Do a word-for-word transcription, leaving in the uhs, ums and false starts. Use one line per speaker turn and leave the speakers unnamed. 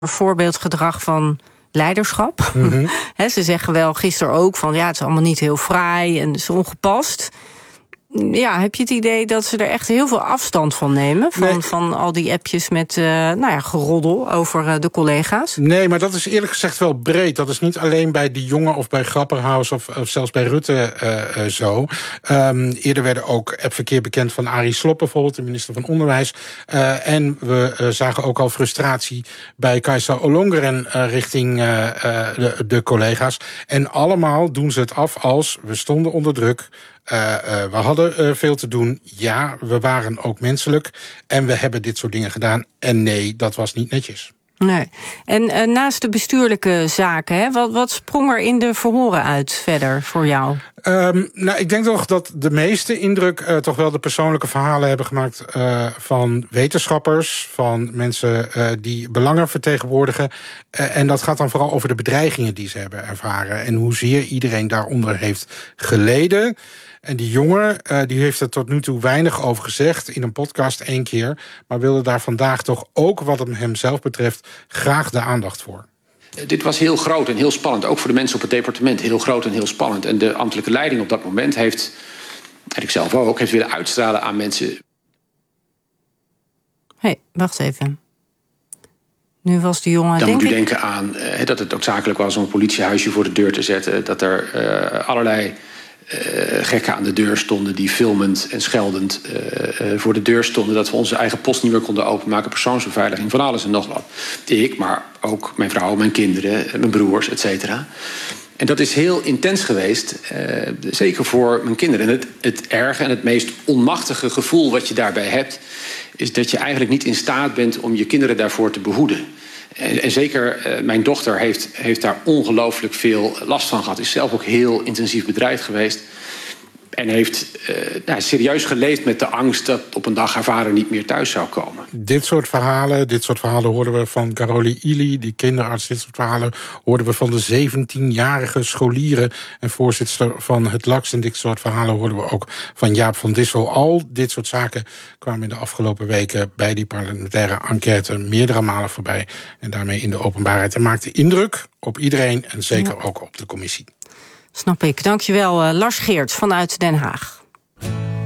voorbeeldgedrag van leiderschap.
Mm-hmm.
He, ze zeggen wel gisteren ook van ja, het is allemaal niet heel fraai en het is ongepast. Ja, heb je het idee dat ze er echt heel veel afstand van nemen? Van, nee. van al die appjes met uh, nou ja, geroddel over uh, de collega's?
Nee, maar dat is eerlijk gezegd wel breed. Dat is niet alleen bij Die Jonge of bij Grapperhaus of, of zelfs bij Rutte uh, uh, zo. Um, eerder werden ook appverkeer bekend van Arie Slob bijvoorbeeld, de minister van Onderwijs. Uh, en we uh, zagen ook al frustratie bij Kajsa Ollongren uh, richting uh, uh, de, de collega's. En allemaal doen ze het af als we stonden onder druk. Uh, uh, we hadden uh, veel te doen. Ja, we waren ook menselijk. En we hebben dit soort dingen gedaan. En nee, dat was niet netjes.
Nee. En uh, naast de bestuurlijke zaken, hè, wat, wat sprong er in de verhoren uit verder voor jou?
Um, nou, ik denk toch dat de meeste indruk uh, toch wel de persoonlijke verhalen hebben gemaakt uh, van wetenschappers, van mensen uh, die belangen vertegenwoordigen. Uh, en dat gaat dan vooral over de bedreigingen die ze hebben ervaren en hoezeer iedereen daaronder heeft geleden. En die jongen, uh, die heeft er tot nu toe weinig over gezegd, in een podcast één keer, maar wilde daar vandaag toch ook, wat hem zelf betreft, graag de aandacht voor.
Dit was heel groot en heel spannend, ook voor de mensen op het departement. Heel groot en heel spannend. En de ambtelijke leiding op dat moment heeft, en ik zelf ook, heeft willen uitstralen aan mensen.
Hé, hey, wacht even. Nu was de jongen,
Dan
denk
moet u
ik...
denken aan uh, dat het noodzakelijk was om een politiehuisje voor de deur te zetten. Dat er uh, allerlei uh, gekken aan de deur stonden die filmend en scheldend uh, uh, voor de deur stonden. Dat we onze eigen post niet meer konden openmaken. Persoonsbeveiliging, van alles en nog wat. Ik, maar ook mijn vrouw, mijn kinderen, mijn broers, et cetera. En dat is heel intens geweest, uh, zeker voor mijn kinderen. En het, het erge en het meest onmachtige gevoel wat je daarbij hebt, is dat je eigenlijk niet in staat bent om je kinderen daarvoor te behoeden. En, en zeker uh, mijn dochter heeft, heeft daar ongelooflijk veel last van gehad. Is zelf ook heel intensief bedreigd geweest. En heeft uh, nou, serieus geleefd met de angst dat op een dag haar vader niet meer thuis zou komen.
Dit soort verhalen, dit soort verhalen hoorden we van Caroli Ili, die kinderarts. Dit soort verhalen hoorden we van de zeventienjarige scholieren en voorzitter van het L A X. En dit soort verhalen hoorden we ook van Jaap van Dissel. Al dit soort zaken kwamen in de afgelopen weken bij die parlementaire enquête meerdere malen voorbij. En daarmee in de openbaarheid. En maakte indruk op iedereen en zeker ja. ook op de commissie.
Snap ik. Dankjewel, uh, Lars Geerts vanuit Den Haag.